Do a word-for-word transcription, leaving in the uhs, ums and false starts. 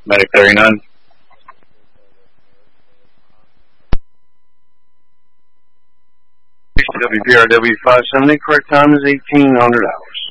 Medic thirty-nine. W P R W five seventy, correct time is eighteen hundred hours.